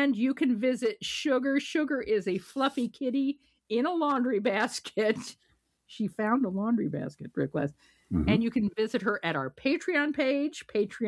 And you can visit Sugar. Sugar is a fluffy kitty in a laundry basket. She found a laundry basket, Driftglass. Mm-hmm. And you can visit her at our Patreon page,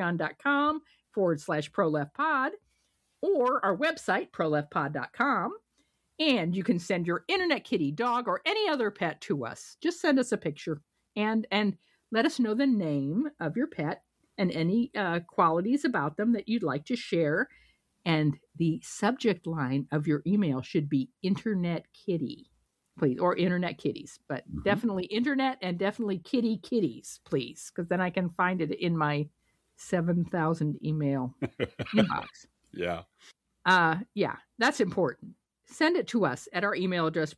patreon.com/ProLeftPod, or our website, ProLeftPod.com. And you can send your internet kitty, dog, or any other pet to us. Just send us a picture and let us know the name of your pet and any qualities about them that you'd like to share. And the subject line of your email should be Internet Kitty, please, or Internet Kitties. But definitely Internet and definitely kitties, please, because then I can find it in my 7,000 email inbox. Yeah. Yeah, that's important. Send it to us at our email address,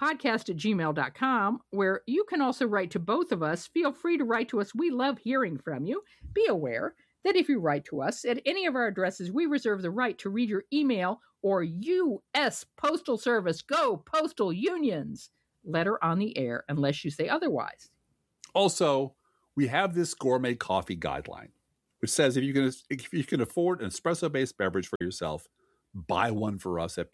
proleftpodcast@gmail.com, where you can also write to both of us. Feel free to write to us. We love hearing from you. Be aware that if you write to us at any of our addresses, we reserve the right to read your email or U.S. Postal Service, go Postal Unions, letter on the air unless you say otherwise. Also, we have this gourmet coffee guideline, which says if you can afford an espresso-based beverage for yourself, buy one for us at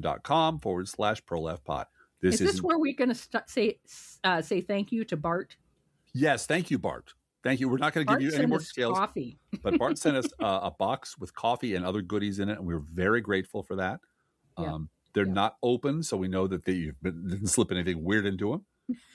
patreon.com/ProLeftPod. Is this where we're going to say thank you to Bart? Yes, thank you, Bart. Thank you. We're not going to give you any more details. Coffee. But Bart sent us a box with coffee and other goodies in it, and we were very grateful for that. They're not open, so we know that they didn't slip anything weird into them.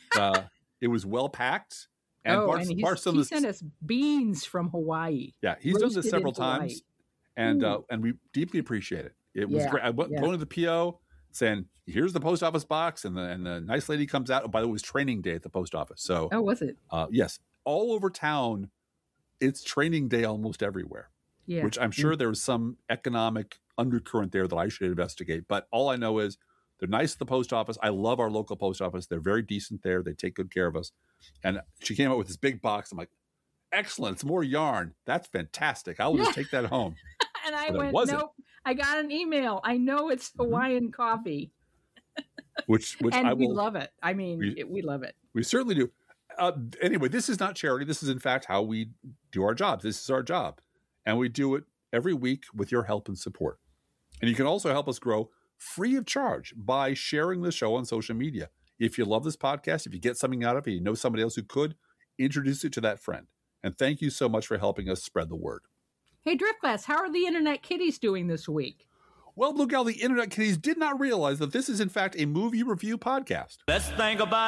It was well packed. And he sent us beans from Hawaii. Yeah, he's done this several times. And we deeply appreciate it. It was great. I went going to the PO saying, "Here's the post office box," and the nice lady comes out. Oh, by the way, it was training day at the post office. So, was it? Yes, all over town, it's training day almost everywhere. Yeah, which I'm sure there was some economic undercurrent there that I should investigate. But all I know is they're nice at the post office. I love our local post office. They're very decent there. They take good care of us. And she came out with this big box. I'm like, excellent. It's more yarn. That's fantastic. I will just take that home. And I went, nope, I got an email. I know it's Hawaiian coffee. Which we love it. I mean, we love it. We certainly do. Anyway, this is not charity. This is, in fact, how we do our job. This is our job. And we do it every week with your help and support. And you can also help us grow free of charge by sharing the show on social media. If you love this podcast, if you get something out of it, you know somebody else who could, introduce it to that friend. And thank you so much for helping us spread the word. Hey, Driftglass, how are the Internet Kitties doing this week? Well, Blue Gal, the Internet Kitties did not realize that this is, in fact, a movie review podcast. Let's think about